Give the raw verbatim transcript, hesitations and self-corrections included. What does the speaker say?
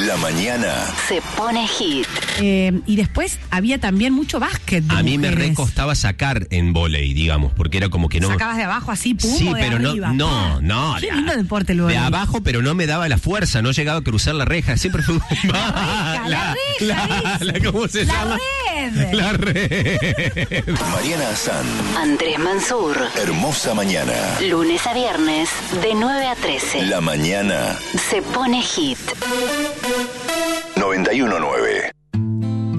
La mañana se pone hit. Eh, y después había también mucho básquet de A mí me mujeres. recostaba sacar en vóley, digamos, porque era como que no... Sacabas de abajo así, pum, Sí, o de pero no, arriba. no, no. Qué de- lindo deporte el De vóley. abajo, pero no me daba la fuerza, no llegaba a cruzar la reja, siempre fue... La reja, la reja, la- dice. la- ¿Cómo se La llama? red. La red. Mariana Azán. Andrés Mansur. Hermosa mañana. Lunes a viernes, de nueve a trece. La mañana Se pone hit. noventa y uno nueve.